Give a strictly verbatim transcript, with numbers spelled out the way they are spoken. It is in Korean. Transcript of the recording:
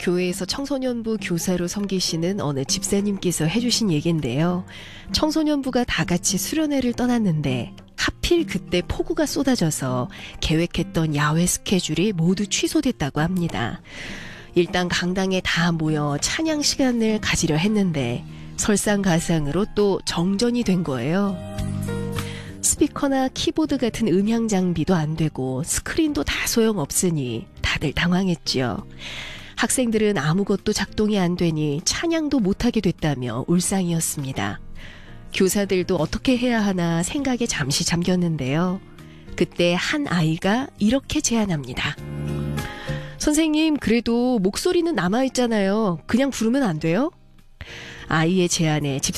교회에서 청소년부 교사로 섬기시는 어느 집사님께서 해주신 얘기인데요. 청소년부가 다 같이 수련회를 떠났는데 하필 그때 폭우가 쏟아져서 계획했던 야외 스케줄이 모두 취소됐다고 합니다. 일단 강당에 다 모여 찬양 시간을 가지려 했는데 설상가상으로 또 정전이 된 거예요. 스피커나 키보드 같은 음향 장비도 안 되고 스크린도 다 소용없으니 다들 당황했죠. 학생들은 아무것도 작동이 안 되니 찬양도 못하게 됐다며 울상이었습니다. 교사들도 어떻게 해야 하나 생각에 잠시 잠겼는데요. 그때 한 아이가 이렇게 제안합니다. 선생님, 그래도 목소리는 남아있잖아요. 그냥 부르면 안 돼요? 아이의 제안에 집사